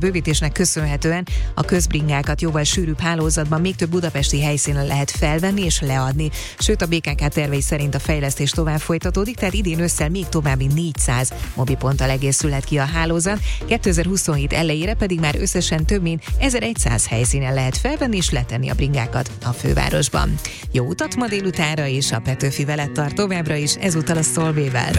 bővítésnek köszönhetően a közbringákat jóval sűrűbb hálózatban még több budapesti helyszínen lehet felvenni és leadni. Sőt, a BKK tervei szerint a fejlesztés tovább folytatódik, tehát idén ősszel még további 400 mobiponttal egészülhet ki a hálózat, 2027 elejére pedig már összesen több mint 1100 helyszínen lehet felvenni és letenni a bringákat a fővárosban. Jó utat ma délutánra, és a Petőfi veled tart továbbra is, ezúttal a Szolvével.